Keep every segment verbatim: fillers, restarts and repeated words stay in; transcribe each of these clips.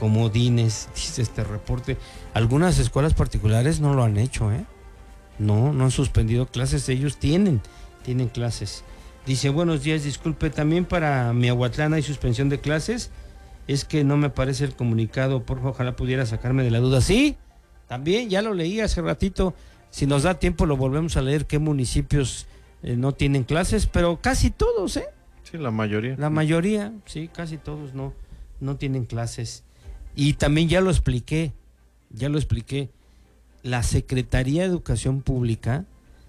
comodines, dice este reporte. Algunas escuelas particulares no lo han hecho, ¿eh? No, no han suspendido clases, ellos tienen, tienen clases. Dice, buenos días, disculpe, también para Miahuatlán hay suspensión de clases. Es que no me parece el comunicado, por favor, ojalá pudiera sacarme de la duda. Sí, también, ya lo leí hace ratito. Si nos da tiempo lo volvemos a leer, qué municipios eh, no tienen clases, pero casi todos, ¿eh? Sí, la mayoría. La mayoría, sí, casi todos no, no tienen clases. Y también ya lo expliqué, ya lo expliqué, la Secretaría de Educación Pública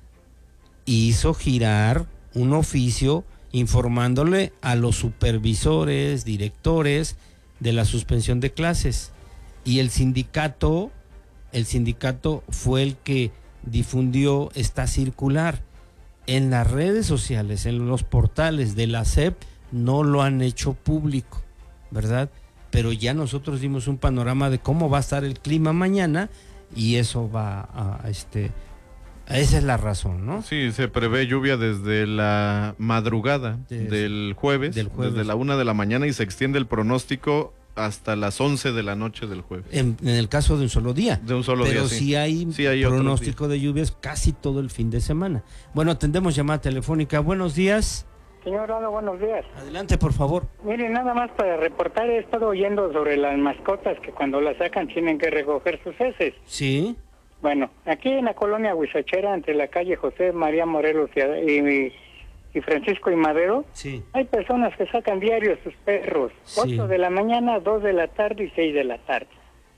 hizo girar un oficio informándole a los supervisores, directores de la suspensión de clases. Y el sindicato, el sindicato fue el que difundió esta circular. En las redes sociales, en los portales de la S E P, no lo han hecho público, ¿verdad? Pero ya nosotros dimos un panorama de cómo va a estar el clima mañana y eso va a, a este, esa es la razón, ¿no? Sí, se prevé lluvia desde la madrugada Des, del, jueves, del jueves, desde la una de la mañana y se extiende el pronóstico hasta las once de la noche del jueves. En, en el caso de un solo día. De un solo pero día, sí. sí. hay, sí hay pronóstico de lluvias casi todo el fin de semana. Bueno, atendemos llamada telefónica. Buenos días. Señor Lalo, buenos días. Adelante, por favor. Miren, nada más para reportar, he estado oyendo sobre las mascotas que cuando las sacan tienen que recoger sus heces. Sí. Bueno, aquí en la colonia Huizachera, entre la calle José María Morelos y, y, y Francisco y Madero, sí. hay personas que sacan diario sus perros, sí. ocho de la mañana, dos de la tarde y seis de la tarde.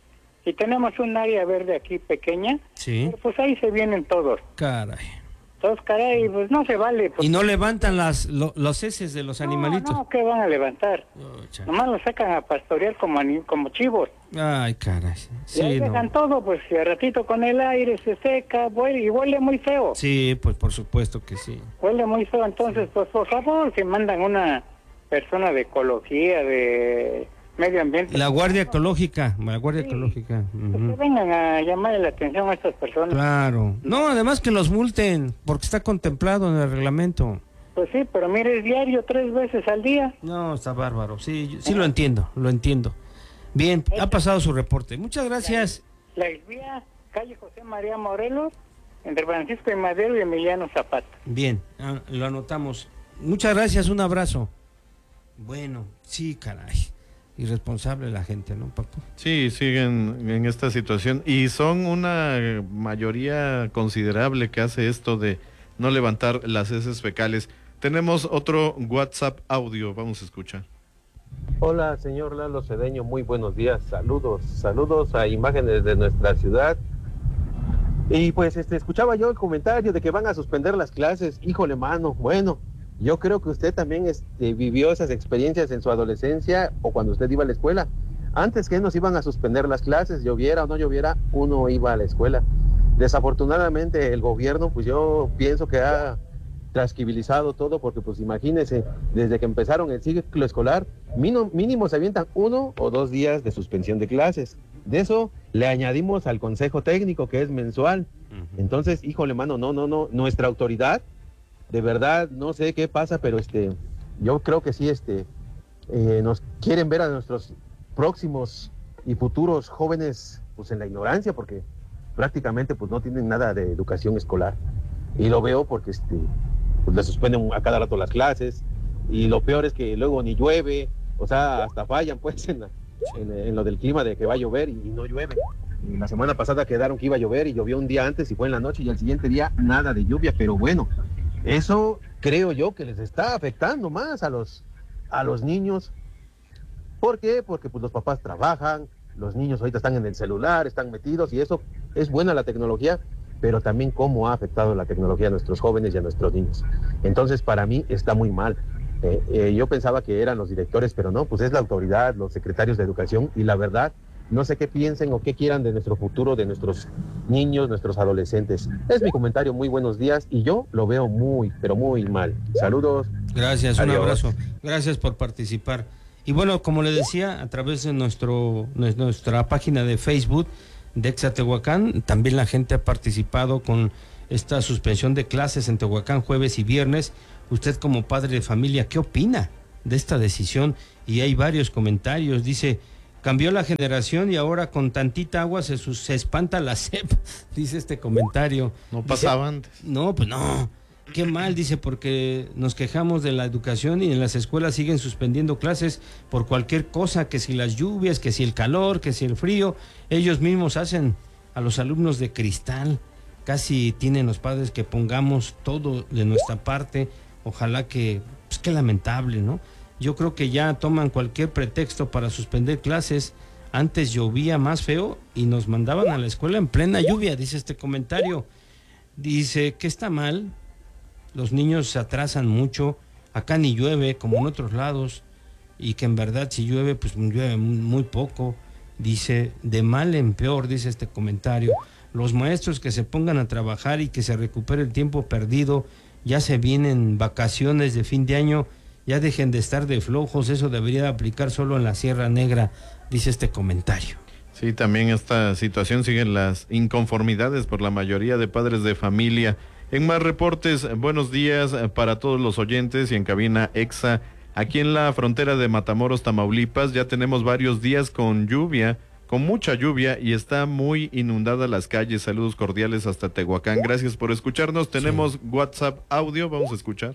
Y tenemos un área verde aquí pequeña, sí. pues ahí se vienen todos. Caray. Todos, caray, pues no se vale. Pues, ¿y no levantan las lo, los heces de los no, animalitos? No, ¿qué van a levantar? Oh, nomás los sacan a pastorear como, como chivos. Ay, caray. Sí, y ahí no. dejan todo, pues, y a ratito con el aire se seca, huele, y huele muy feo. Sí, pues por supuesto que sí. Huele muy feo, entonces, sí. pues, por favor, que mandan una persona de ecología, de medio ambiente. La Guardia Ecológica, la Guardia sí. Ecológica. Uh-huh. Que vengan a llamarle la atención a estas personas. Claro. No, además que los multen, porque está contemplado en el reglamento. Pues sí, pero mire, es diario, tres veces al día. No, está bárbaro. Sí, sí lo entiendo, lo entiendo. Bien, ha pasado su reporte. Muchas gracias. La vía calle José María Morelos, entre Francisco y Madero y Emiliano Zapata. Bien, lo anotamos. Muchas gracias, un abrazo. Bueno, sí, caray. Irresponsable la gente, ¿no, Paco? Sí, siguen en esta situación y son una mayoría considerable que hace esto de no levantar las heces fecales. Tenemos otro WhatsApp audio, vamos a escuchar. Hola, señor Lalo Cedeño, muy buenos días, saludos, saludos a imágenes de nuestra ciudad. Y pues este escuchaba yo el comentario de que van a suspender las clases. Híjole, mano, bueno, yo creo que usted también este, vivió esas experiencias en su adolescencia o cuando usted iba a la escuela. Antes que nos iban a suspender las clases, lloviera o no lloviera, uno iba a la escuela. Desafortunadamente el gobierno, pues yo pienso que ha trasquibilizado todo, porque pues imagínense, desde que empezaron el ciclo escolar, mínimo, mínimo se avientan uno o dos días de suspensión de clases. De eso le añadimos al consejo técnico, que es mensual. Uh-huh. Entonces, híjole, mano, no, no, no, nuestra autoridad, de verdad, no sé qué pasa, pero este, yo creo que sí, este, eh, nos quieren ver a nuestros próximos y futuros jóvenes, pues en la ignorancia, porque prácticamente pues no tienen nada de educación escolar. Y lo veo porque este, pues les suspenden a cada rato las clases, y lo peor es que luego ni llueve, o sea, hasta fallan pues en, la, en, en lo del clima de que va a llover y, y no llueve. Y la semana pasada quedaron que iba a llover y llovió un día antes y fue en la noche, y al siguiente día nada de lluvia, pero bueno, eso creo yo que les está afectando más a los, a los niños. ¿Por qué? Porque pues los papás trabajan, los niños ahorita están en el celular, están metidos, y eso es buena la tecnología, pero también cómo ha afectado la tecnología a nuestros jóvenes y a nuestros niños. Entonces, para mí está muy mal. Eh, eh, yo pensaba que eran los directores, pero no, pues es la autoridad, los secretarios de educación, y la verdad, no sé qué piensen o qué quieran de nuestro futuro, de nuestros niños, nuestros adolescentes. Es mi comentario, muy buenos días, y yo lo veo muy, pero muy mal. Saludos. Gracias, Adiós. Un abrazo. Gracias por participar. Y bueno, como le decía, a través de nuestro nuestra página de Facebook de Exa Tehuacán, también la gente ha participado con esta suspensión de clases en Tehuacán jueves y viernes. Usted como padre de familia, ¿qué opina de esta decisión? Y hay varios comentarios. Dice, Cambió la generación y ahora con tantita agua se, sus- se espanta la S E P, dice este comentario. No Dice, pasaba antes. no, pues no. Qué mal, dice, porque nos quejamos de la educación y en las escuelas siguen suspendiendo clases por cualquier cosa, que si las lluvias, que si el calor, que si el frío. Ellos mismos hacen a los alumnos de cristal. Casi tienen los padres que pongamos todo de nuestra parte. Ojalá que, pues qué lamentable, ¿no? Yo creo que ya toman cualquier pretexto para suspender clases. Antes llovía más feo y nos mandaban a la escuela en plena lluvia, dice este comentario. Dice que está mal. Los niños se atrasan mucho, acá ni llueve como en otros lados, y que en verdad si llueve, pues llueve muy, muy poco. Dice, de mal en peor, dice este comentario. Los maestros que se pongan a trabajar y que se recupere el tiempo perdido, ya se vienen vacaciones de fin de año, ya dejen de estar de flojos, eso debería aplicar solo en la Sierra Negra, dice este comentario. Sí, también esta situación siguen las inconformidades por la mayoría de padres de familia. En más reportes, buenos días para todos los oyentes y en cabina EXA. Aquí en la frontera de Matamoros, Tamaulipas, ya tenemos varios días con lluvia, con mucha lluvia y está muy inundada las calles. Saludos cordiales hasta Tehuacán. Gracias por escucharnos. Tenemos sí. WhatsApp audio, vamos a escuchar.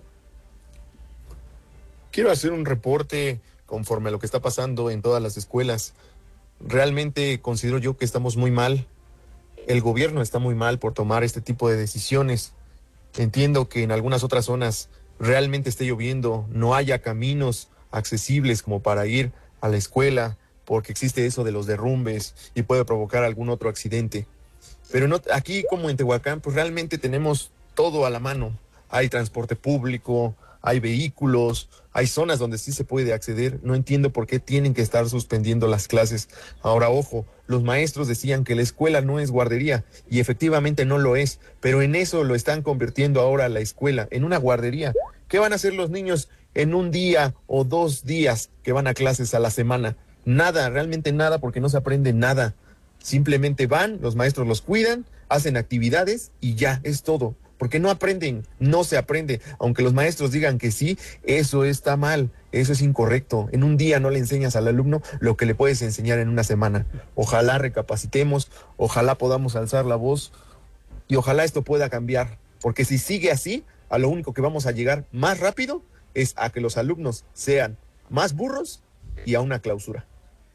Quiero hacer un reporte conforme a lo que está pasando en todas las escuelas. Realmente considero yo que estamos muy mal. El gobierno está muy mal por tomar este tipo de decisiones. Entiendo que en algunas otras zonas realmente esté lloviendo, no haya caminos accesibles como para ir a la escuela, porque existe eso de los derrumbes y puede provocar algún otro accidente. Pero no, aquí como en Tehuacán, pues realmente tenemos todo a la mano. Hay transporte público, hay vehículos, hay zonas donde sí se puede acceder. No entiendo por qué tienen que estar suspendiendo las clases. Ahora, ojo, los maestros decían que la escuela no es guardería, y efectivamente no lo es, pero en eso lo están convirtiendo ahora la escuela, en una guardería. ¿Qué van a hacer los niños en un día o dos días que van a clases a la semana? Nada, realmente nada, porque no se aprende nada. Simplemente van, los maestros los cuidan, hacen actividades y ya, es todo. Porque no aprenden, no se aprende. Aunque los maestros digan que sí, eso está mal, eso es incorrecto. En un día no le enseñas al alumno lo que le puedes enseñar en una semana. Ojalá recapacitemos, ojalá podamos alzar la voz y ojalá esto pueda cambiar. Porque si sigue así, a lo único que vamos a llegar más rápido es a que los alumnos sean más burros y a una clausura.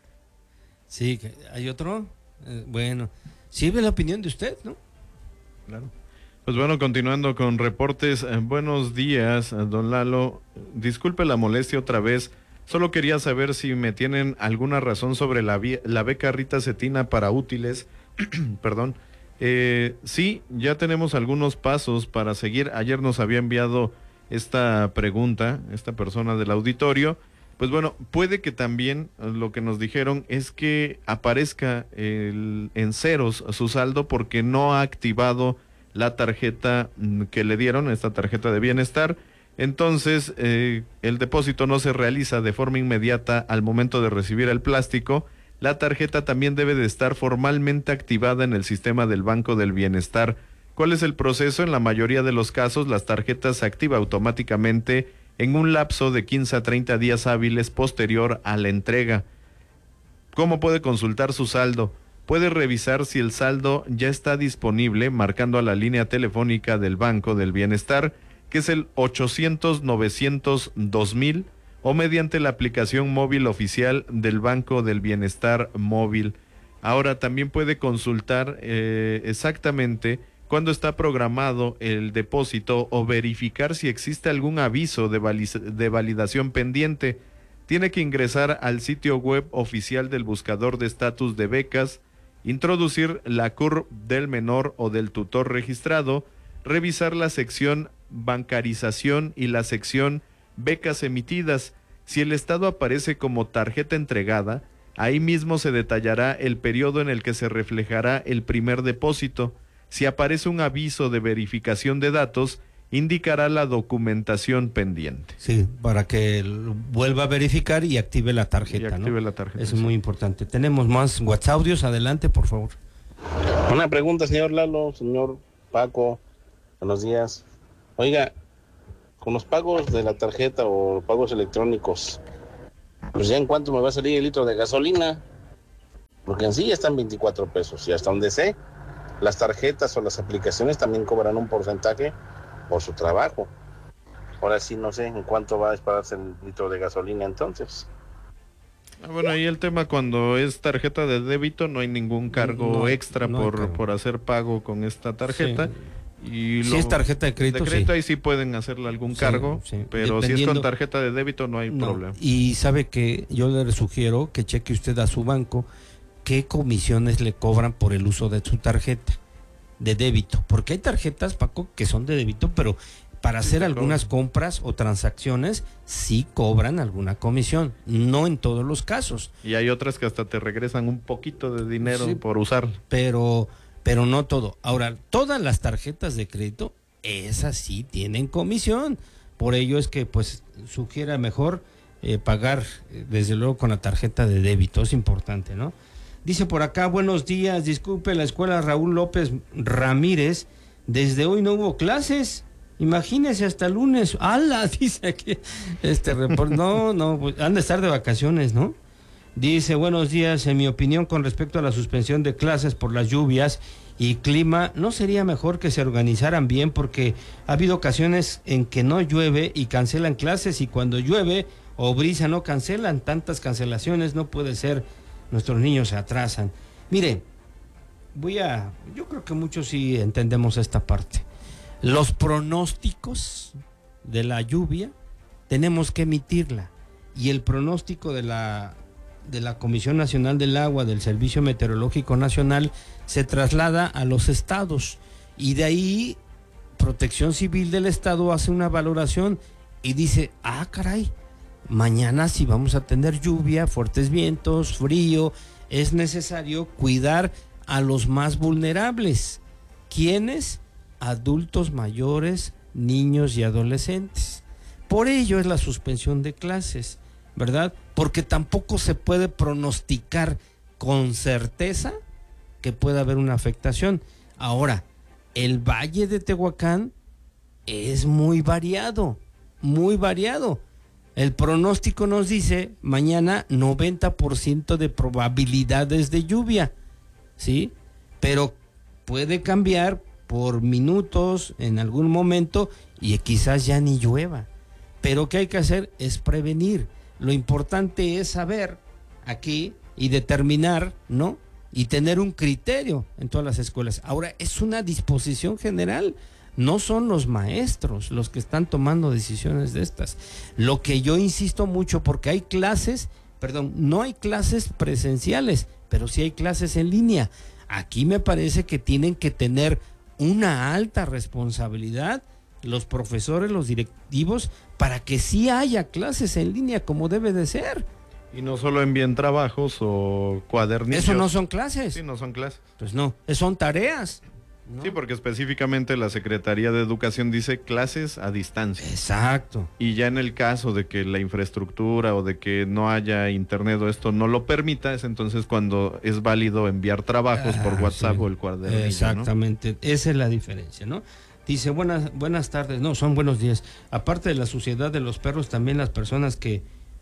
Sí, ¿hay otro? Eh, bueno, sirve la opinión de usted, ¿no? Claro. Pues bueno, continuando con reportes, eh, buenos días, don Lalo. Disculpe la molestia otra vez, solo quería saber si me tienen alguna razón sobre la, la beca Rita Cetina para útiles. Perdón. Eh, sí, ya tenemos algunos pasos para seguir. Ayer nos había enviado esta pregunta, esta persona del auditorio. Pues bueno, puede que también lo que nos dijeron es que aparezca el, en ceros su saldo porque no ha activado la tarjeta que le dieron, esta tarjeta de bienestar. Entonces, eh, el depósito no se realiza de forma inmediata al momento de recibir el plástico. La tarjeta también debe de estar formalmente activada en el sistema del Banco del Bienestar. ¿Cuál es el proceso? En la mayoría de los casos, las tarjetas se activan automáticamente en un lapso de quince a treinta días hábiles posterior a la entrega. ¿Cómo puede consultar su saldo? Puede revisar si el saldo ya está disponible marcando a la línea telefónica del Banco del Bienestar, que es el ochocientos novecientos dos mil, o mediante la aplicación móvil oficial del Banco del Bienestar móvil. Ahora también puede consultar eh, exactamente cuándo está programado el depósito o verificar si existe algún aviso de, de validación pendiente. Tiene que ingresar al sitio web oficial del buscador de estatus de becas, introducir la C U R P del menor o del tutor registrado, revisar la sección bancarización y la sección becas emitidas. Si el estado aparece como tarjeta entregada, ahí mismo se detallará el periodo en el que se reflejará el primer depósito. Si aparece un aviso de verificación de datos, indicará la documentación pendiente. Sí, para que vuelva a verificar y active la tarjeta, y active ¿no? la tarjeta. Eso es muy importante. Tenemos más WhatsApp audios, adelante, por favor. Una pregunta, señor Lalo, señor Paco, buenos días. Oiga, con los pagos de la tarjeta o pagos electrónicos, pues ya en cuánto me va a salir el litro de gasolina, porque en sí ya están veinticuatro pesos, y hasta donde sé, las tarjetas o las aplicaciones también cobran un porcentaje por su trabajo. Ahora sí no sé en cuánto va a dispararse el litro de gasolina entonces. Ah, bueno, ahí el tema, cuando es tarjeta de débito no hay ningún cargo No, extra no hay por, cargo. por hacer pago con esta tarjeta. Sí. Y Si lo- es tarjeta de crédito, de crédito sí. ahí sí pueden hacerle algún Sí, cargo, sí. pero si es Dependiendo- con tarjeta de débito no hay No, problema. y sabe que yo le sugiero que cheque usted a su banco qué comisiones le cobran por el uso de su tarjeta de débito, porque hay tarjetas, Paco, que son de débito, pero para Sí, hacer te algunas cobran. compras o transacciones sí cobran alguna comisión, no en todos los casos, Y hay otras que hasta te regresan un poquito de dinero Sí. por usar. pero pero no todo. Ahora, todas las tarjetas de crédito, esas sí tienen comisión. Por ello es que pues sugiera mejor eh, pagar eh, desde luego con la tarjeta de débito, es importante, ¿no? Dice por acá, buenos días, disculpe la escuela Raúl López Ramírez, desde hoy no hubo clases, imagínese hasta el lunes. ¡Hala! Dice aquí este reporte. No, no, pues, han de estar de vacaciones, ¿no? Dice, buenos días, en mi opinión con respecto a la suspensión de clases por las lluvias y clima, ¿no sería mejor que se organizaran bien? Porque ha habido ocasiones en que no llueve y cancelan clases, y cuando llueve o brisa no cancelan. Tantas cancelaciones no puede ser, nuestros niños se atrasan. Mire, voy a, yo creo que muchos sí entendemos esta parte. Los pronósticos de la lluvia tenemos que emitirla, y el pronóstico de la de la Comisión Nacional del Agua, del Servicio Meteorológico Nacional, se traslada a los estados, y de ahí Protección Civil del estado hace una valoración y dice, ah, caray, mañana sí vamos a tener lluvia, fuertes vientos, frío, es necesario cuidar a los más vulnerables. ¿Quiénes? Adultos mayores, niños y adolescentes. Por ello es la suspensión de clases, ¿verdad? Porque tampoco se puede pronosticar con certeza que pueda haber una afectación. Ahora, el Valle de Tehuacán es muy variado, muy variado. El pronóstico nos dice mañana noventa por ciento de probabilidades de lluvia, ¿sí? Pero puede cambiar por minutos en algún momento y quizás ya ni llueva. Pero ¿qué hay que hacer? Es prevenir. Lo importante es saber aquí y determinar, ¿no? Y tener un criterio en todas las escuelas. Ahora, es una disposición general. No son los maestros los que están tomando decisiones de estas. Lo que yo insisto mucho, porque hay clases, perdón, no hay clases presenciales, pero sí hay clases en línea. Aquí me parece que tienen que tener una alta responsabilidad los profesores, los directivos, para que sí haya clases en línea como debe de ser. Y no solo envíen trabajos o cuadernillos. Eso no son clases. Sí, no son clases. Pues no, son tareas, ¿no? Sí, porque específicamente la Secretaría de Educación dice clases a distancia. Exacto. Y ya en el caso de que la infraestructura o de que no haya internet o esto no lo permita, es entonces cuando es válido enviar trabajos Ah, por WhatsApp sí. o el cuadernillo, Exactamente, ¿no? Esa es la diferencia, ¿no? Dice, buenas, buenas tardes, no, son buenos días. Aparte de la suciedad de los perros, también las personas que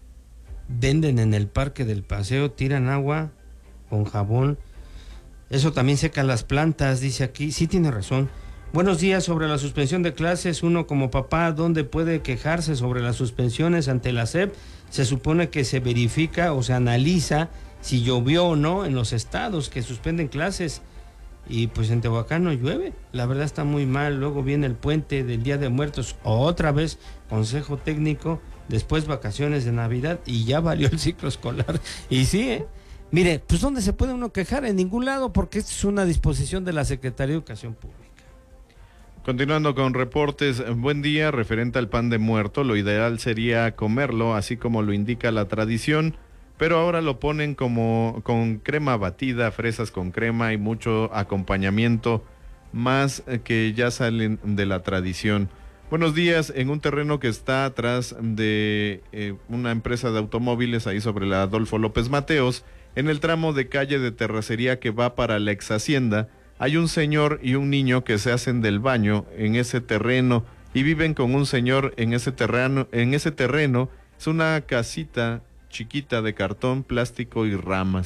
venden en el parque del paseo tiran agua con jabón. Eso también seca las plantas, dice aquí. Sí, tiene razón. Buenos días. Sobre la suspensión de clases, uno como papá, ¿dónde puede quejarse sobre las suspensiones ante la S E P? Se supone que se verifica o se analiza si llovió o no en los estados que suspenden clases. Y pues en Tehuacán no llueve, la verdad está muy mal. Luego viene el puente del Día de Muertos, otra vez consejo técnico, después vacaciones de Navidad y ya valió el ciclo escolar. Y sí, ¿eh? Mire, pues ¿dónde se puede uno quejar? En ningún lado, porque esto es una disposición de la Secretaría de Educación Pública. Continuando con reportes, buen día, referente al pan de muerto, lo ideal sería comerlo así como lo indica la tradición, pero ahora lo ponen como con crema batida, fresas con crema y mucho acompañamiento más que ya salen de la tradición. Buenos días, en un terreno que está atrás de eh, una empresa de automóviles ahí sobre la Adolfo López Mateos, en el tramo de calle de terracería que va para la ex hacienda, hay un señor y un niño que se hacen del baño en ese terreno y viven con un señor en ese terreno, en ese terreno, es una casita chiquita de cartón, plástico y ramas.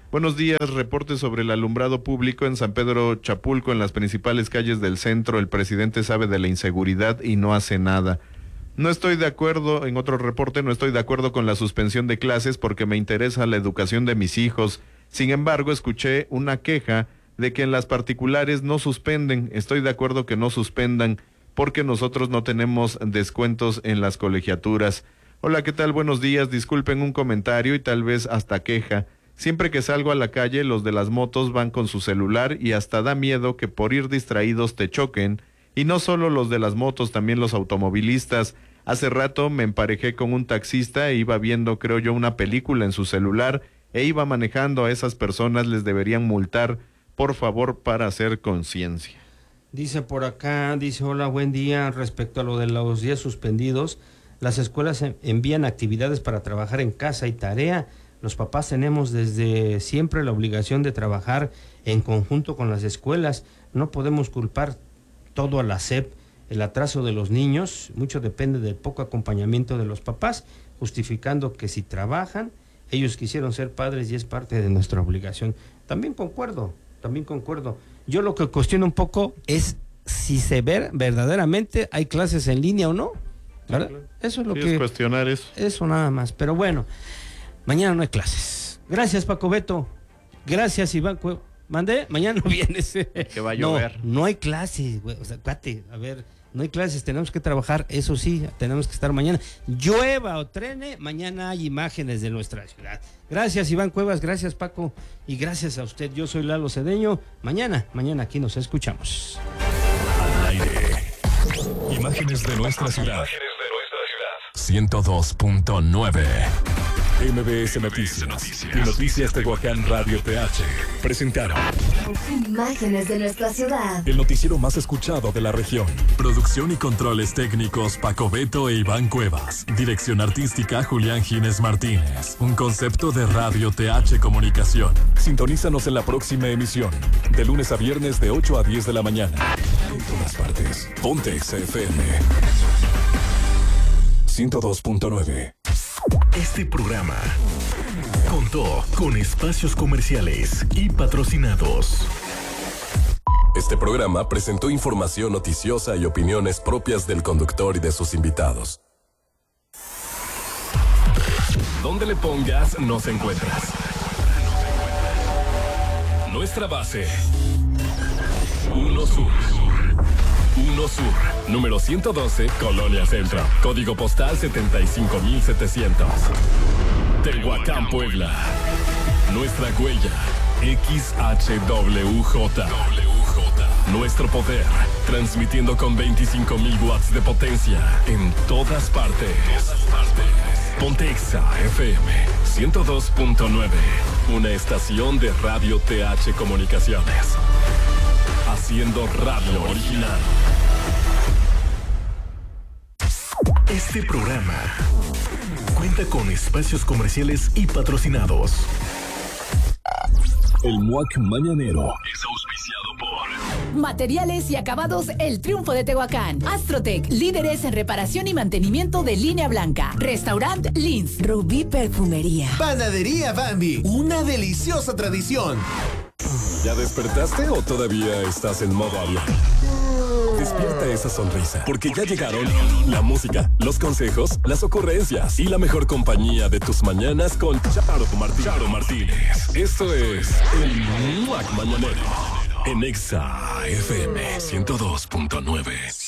Buenos días, reporte sobre el alumbrado público en San Pedro Chapulco, en las principales calles del centro. El presidente sabe de la inseguridad y no hace nada. No estoy de acuerdo, en otro reporte, no estoy de acuerdo con la suspensión de clases porque me interesa la educación de mis hijos. Sin embargo, escuché una queja de que en las particulares no suspenden. Estoy de acuerdo que no suspendan porque nosotros no tenemos descuentos en las colegiaturas. Hola, ¿qué tal? Buenos días. Disculpen un comentario y tal vez hasta queja. Siempre que salgo a la calle, los de las motos van con su celular y hasta da miedo que por ir distraídos te choquen. Y no solo los de las motos, también los automovilistas. Hace rato me emparejé con un taxista e iba viendo, creo yo, una película en su celular e iba manejando. A esas personas les deberían multar, por favor, para hacer conciencia. Dice por acá, dice, hola, buen día. Respecto a lo de los días suspendidos, las escuelas envían actividades para trabajar en casa y tarea. Los papás tenemos desde siempre la obligación de trabajar en conjunto con las escuelas. No podemos culpar todo a la S E P. El atraso de los niños, mucho depende del poco acompañamiento de los papás, justificando que si trabajan, ellos quisieron ser padres y es parte de nuestra obligación. También concuerdo, también concuerdo. Yo lo que cuestiono un poco es si se ve verdaderamente hay clases en línea o no, ¿verdad? Eso es lo sí, que... es cuestionar eso. Eso nada más, pero bueno, mañana no hay clases. Gracias, Paco Beto. Gracias, Iván. ¿Mandé? Mañana no vienes. Que va a no, llover. No hay clases, güey. O sea, cuate, a ver, no hay clases, tenemos que trabajar, eso sí, tenemos que estar mañana. Llueva o trene, mañana hay imágenes de nuestra ciudad. Gracias, Iván Cuevas, gracias, Paco, y gracias a usted. Yo soy Lalo Cedeño. Mañana, mañana aquí nos escuchamos. Al aire. Imágenes de nuestra ciudad. ciento dos punto nueve. M B S Noticias y Noticias Tehuacán Radio T H presentaron Imágenes de nuestra ciudad. el noticiero más escuchado de la región. Producción y controles técnicos Paco Beto e Iván Cuevas. Dirección artística Julián Gines Martínez. Un concepto de Radio T H Comunicación. Sintonízanos en la próxima emisión, de lunes a viernes de ocho a diez de la mañana. En todas partes. Ponte X F M ciento dos punto nueve. Este programa contó con espacios comerciales y patrocinados. Este programa presentó información noticiosa y opiniones propias del conductor y de sus invitados. Donde le pongas, nos encuentras. Nuestra base. Uno Sur. Uno Sur, número ciento doce, Colonia Centro. Código postal setenta y cinco mil setecientos. Tehuacán, Puebla. Nuestra huella, X H W J. Nuestro poder, transmitiendo con veinticinco mil watts de potencia en todas partes. Pontexa F M ciento dos punto nueve, una estación de Radio T H Comunicaciones. Haciendo radio original. Este programa cuenta con espacios comerciales y patrocinados. El M U A C Mañanero es auspiciado por Materiales y Acabados El Triunfo de Tehuacán. Astrotec, líderes en reparación y mantenimiento de línea blanca. Restaurant Lins. Rubí Perfumería. Panadería Bambi, una deliciosa tradición. ¿Ya despertaste o todavía estás en modo avión? Despierta esa sonrisa, porque ya llegaron la música, los consejos, las ocurrencias y la mejor compañía de tus mañanas con Charo Martínez. Charo Martínez. Esto es el M U A C Mañanero en Exa F M ciento dos punto nueve.